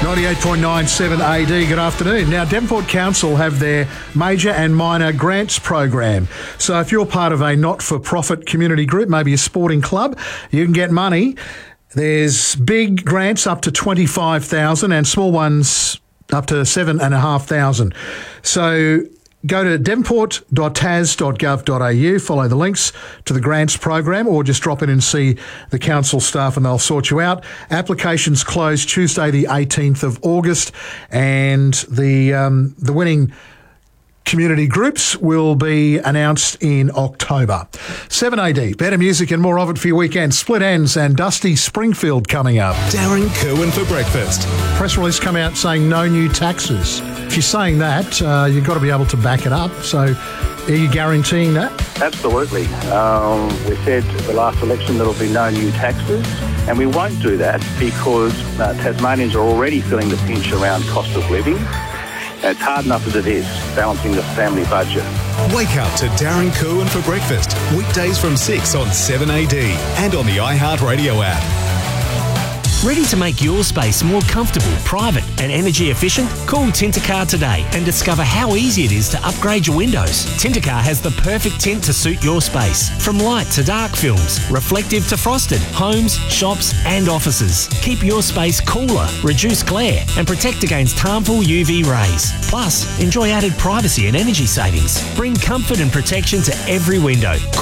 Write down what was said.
98.97 AD, good afternoon. Now, Devonport Council have their major and minor grants program. So if you're part of a not-for-profit community group, maybe a sporting club, you can get money. There's big grants up to $25,000 and small ones up to $7,500. So go to devonport.tas.gov.au, follow the links to the grants program, or just drop in and see the council staff and they'll sort you out. Applications close Tuesday the 18th of August, and the winning community groups will be announced in October. 7AD, better music and more of it for your weekend. Split Ends and Dusty Springfield coming up. Darren Kerwin for breakfast. Press release come out saying no new taxes. If you're saying that, you've got to be able to back it up. So are you guaranteeing that? Absolutely. We said at the last election there'll be no new taxes, and we won't do that because Tasmanians are already feeling the pinch around cost of living. It's hard enough as it is, balancing the family budget. Wake up to Darren Kerwin for breakfast. Weekdays from 6 on 7AD and on the iHeartRadio app. Ready to make your space more comfortable, private and energy efficient? Call Tintercar today and discover how easy it is to upgrade your windows. Tintercar has the perfect tint to suit your space. From light to dark films, reflective to frosted, homes, shops and offices. Keep your space cooler, reduce glare and protect against harmful UV rays. Plus, enjoy added privacy and energy savings. Bring comfort and protection to every window.